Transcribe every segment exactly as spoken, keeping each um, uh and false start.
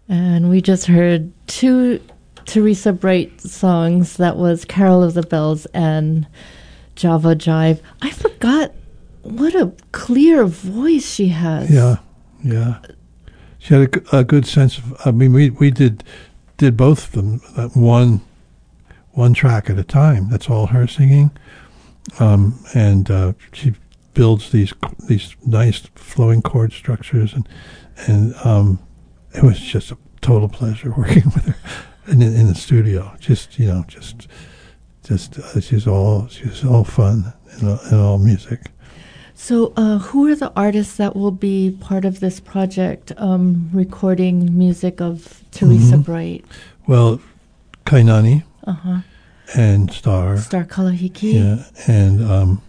And we just heard two Teresa Bright songs. That was Carol of the Bells and Java Jive. I forgot what a clear voice she has. Yeah, yeah. She had a, a good sense of, I mean, we, we did did both of them, uh, one, one track at a time. That's all her singing. Um, and uh, she builds these these nice flowing chord structures, and and um, it was just a total pleasure working with her in, in the studio. Just you know, just just uh, she's all she's all fun and, uh, and all music. So, uh, who are the artists that will be part of this project, um, recording music of Teresa mm-hmm. Bright? Well, Kainani uh-huh. and Star Star Kalahiki, yeah, and um,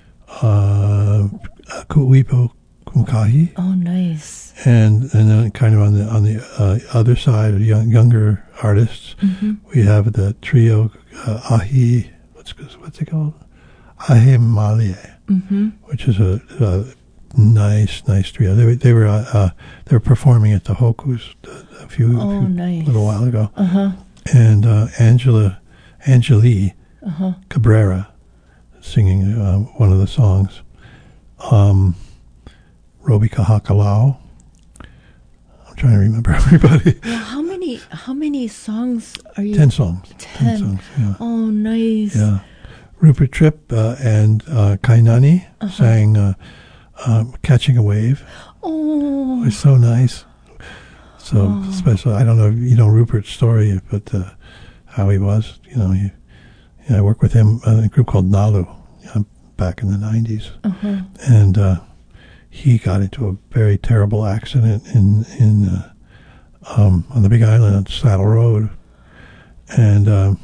uh, Kuipo Kumkahi. Oh, nice. And and then kind of on the on the uh, other side, of young, younger artists, mm-hmm. we have the trio uh, Ahi. What's what's it called? Ahi Malie, mm-hmm. which is a, a nice nice trio. They they were uh, uh, they were performing at the Hokus a, a few, oh, a few nice. little while ago. Uh-huh. And uh, Angela Angeli uh-huh. Cabrera singing uh, one of the songs. Um, Robi Kahakalau. I'm trying to remember everybody. Well, how many how many songs are you? Ten songs. Ten. Ten songs. Yeah. Oh, nice. Yeah. Rupert Tripp uh, and uh, Kainani uh-huh. sang uh, um, "Catching a Wave." Oh, it was so nice. So oh. special. I don't know, you know Rupert's story, but uh, how he was. You know, he, you know, I worked with him in a group called Nalu you know, back in the nineties, uh-huh. and uh, he got into a very terrible accident in in uh, um, on the Big Island on Saddle Road, and um,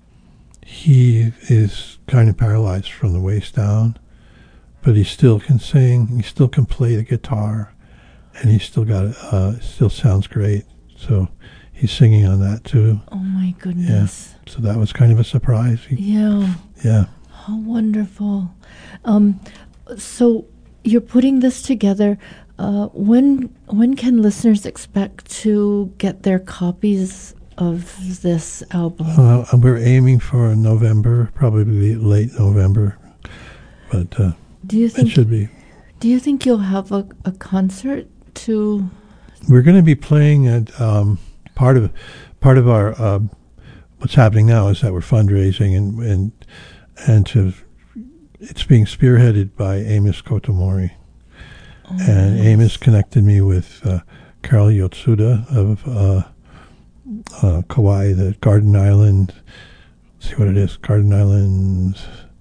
he is kind of paralyzed from the waist down, but he still can sing. He still can play the guitar. And he still got it, uh, still sounds great. So he's singing on that too. Oh my goodness. Yeah. So that was kind of a surprise. He, yeah. Yeah. How wonderful. Um, so you're putting this together. Uh, when when can listeners expect to get their copies of this album? Uh, we're aiming for November, probably late November. But uh, do you think it should be. Do you think you'll have a, a concert? To we're going to be playing at um, part of part of our uh, what's happening now is that we're fundraising and and and to it's being spearheaded by Amos Kotomori, oh, and nice. Amos connected me with uh, Carol Yotsuda of uh, uh, Kauai, the Garden Island. Let's see what it is, Garden Island.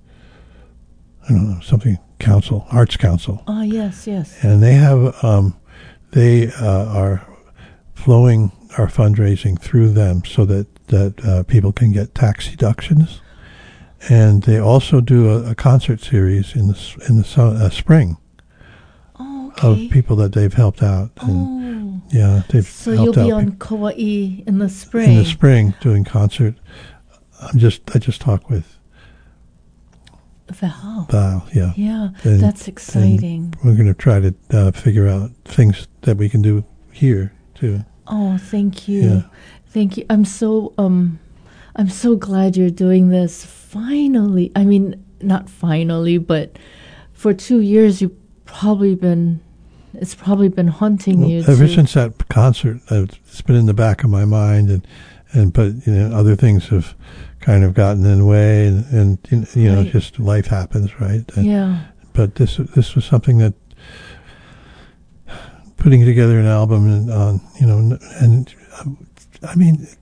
I don't know, something council, Arts Council. Ah, yes, yes. And they have. Um, They uh, are flowing our fundraising through them so that that uh, people can get tax deductions, and they also do a, a concert series in the in the uh, spring oh, okay. of people that they've helped out. And, oh, yeah, they've so helped you'll be out on Kauai in the spring. In the spring, doing concert. I'm just I just talked with Val. Val, yeah. Yeah, and, that's exciting. We're going to try to uh, figure out things that we can do here too. Oh, thank you, yeah. thank you. I'm so um, I'm so glad you're doing this. Finally, I mean, not finally, but for two years you've probably been. It's probably been haunting well, you. Ever to since that concert, uh, it's been in the back of my mind, and and but you know other things have kind of gotten in the way, and, and you know, right. just life happens, right? And, yeah. But this this was something that putting together an album and on, you know, and I mean,